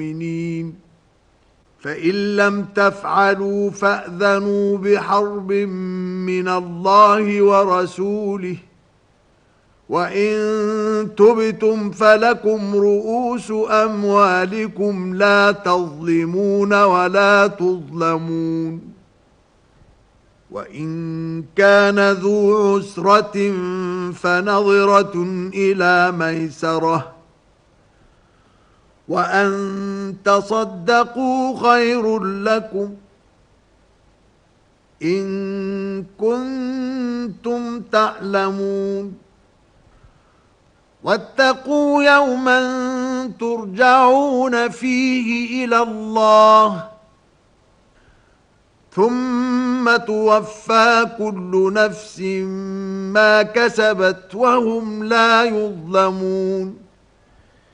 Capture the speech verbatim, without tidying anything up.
المؤمنين فإن لم تفعلوا فأذنوا بحرب من الله ورسوله وإن تبتم فلكم رؤوس أموالكم لا تظلمون ولا تظلمون وإن كان ذو عسرة فنظرة إلى ميسرة وأن تصدقوا خير لكم إن كنتم تعلمون واتقوا يوما ترجعون فيه إلى الله ثم توفى كل نفس ما كسبت وهم لا يظلمون